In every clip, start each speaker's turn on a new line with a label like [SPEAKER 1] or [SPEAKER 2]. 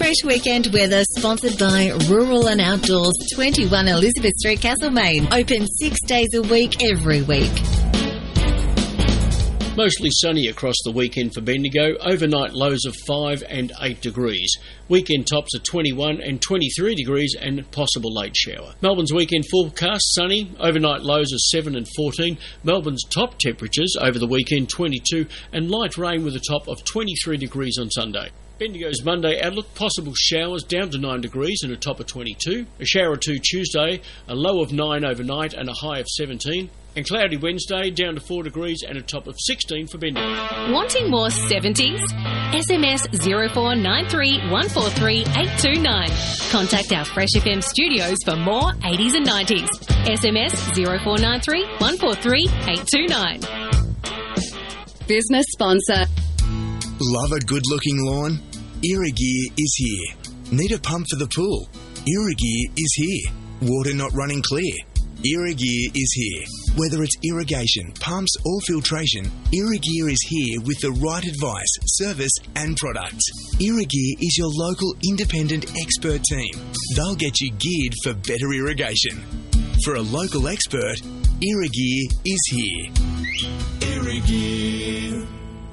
[SPEAKER 1] Fresh Weekend Weather, sponsored by Rural and Outdoors, 21 Elizabeth Street, Castlemaine. Open 6 days a week, every week.
[SPEAKER 2] Mostly sunny across the weekend for Bendigo, overnight lows of 5 and 8 degrees. Weekend tops are 21 and 23 degrees and possible late shower. Melbourne's weekend forecast sunny, overnight lows of 7 and 14. Melbourne's top temperatures over the weekend 22 and light rain with a top of 23 degrees on Sunday. Bendigo's Monday outlook, possible showers down to 9 degrees and a top of 22. A shower or two Tuesday, a low of 9 overnight and a high of 17. And cloudy Wednesday, down to 4 degrees and a top of 16 for Bendigo.
[SPEAKER 3] Wanting more 70s? SMS 0493 143 829. Contact our Fresh FM studios for more 80s and 90s. SMS 0493 143 829.
[SPEAKER 4] Business sponsor.
[SPEAKER 5] Love a good-looking lawn? Irrigear is here. Need a pump for the pool? Irrigear is here. Water not running clear? Irrigear is here. Whether it's irrigation, pumps or filtration, Irrigear is here with the right advice, service and products. Irrigear is your local independent expert team. They'll get you geared for better irrigation. For a local expert, Irrigear is here. Irrigear.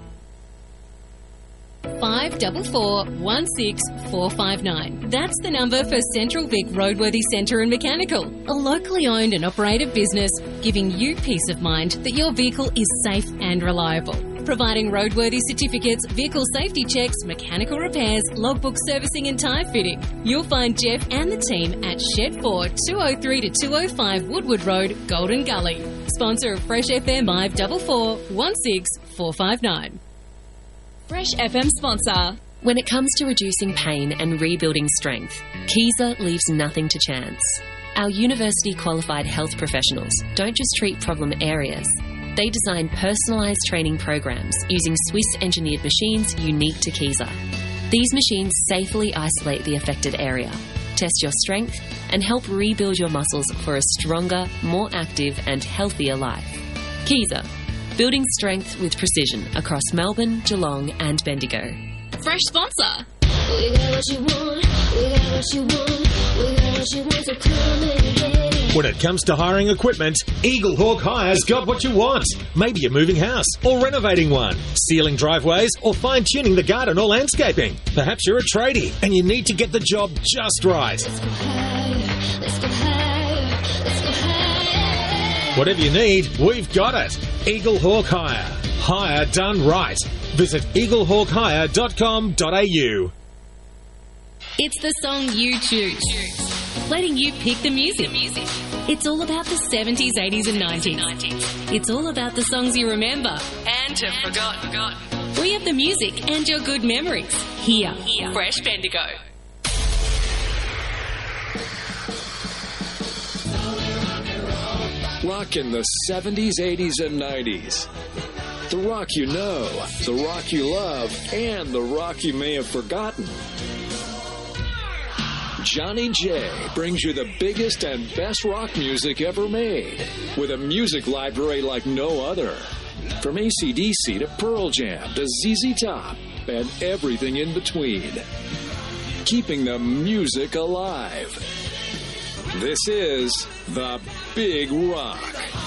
[SPEAKER 3] 544 16459. That's the number for Central Vic Roadworthy Centre and Mechanical, a locally owned and operated business giving you peace of mind that your vehicle is safe and reliable. Providing roadworthy certificates, vehicle safety checks, mechanical repairs, logbook servicing and tyre fitting. You'll find Jeff and the team at Shed 4, 203 to 205 Woodward Road, Golden Gully. Sponsor of Fresh FM, 544 16459.
[SPEAKER 4] Fresh FM sponsor.
[SPEAKER 6] When it comes to reducing pain and rebuilding strength, Kaiser leaves nothing to chance. Our university-qualified health professionals don't just treat problem areas. They design personalised training programs using Swiss-engineered machines unique to Kaiser. These machines safely isolate the affected area, test your strength, and help rebuild your muscles for a stronger, more active and healthier life. Kaiser. Building strength with precision across Melbourne, Geelong and Bendigo.
[SPEAKER 4] Fresh sponsor.
[SPEAKER 7] We got what you want, we got what you want, we got what you want, so come and get it.
[SPEAKER 8] When it comes to hiring equipment, Eagle Hawk Hire's got what you want. Maybe you're moving house or renovating one, sealing driveways or fine-tuning the garden or landscaping. Perhaps you're a tradie and you need to get the job just right.
[SPEAKER 7] Let's go higher, let's go higher, let's go higher.
[SPEAKER 8] Whatever you need, we've got it. Eagle Hawk Hire. Hire done right. Visit eaglehawkhire.com.au.
[SPEAKER 3] It's the song you choose, letting you pick the music. It's all about the 70s, 80s and 90s. It's all about the songs you remember and have forgotten. We have the music and your good memories. Here. Fresh Bendigo.
[SPEAKER 9] Rock in the 70s, 80s, and 90s. The rock you know, the rock you love, and the rock you may have forgotten. Johnny J brings you the biggest and best rock music ever made, with a music library like no other. From AC/DC to Pearl Jam to ZZ Top and everything in between. Keeping the music alive. This is The Big Rock.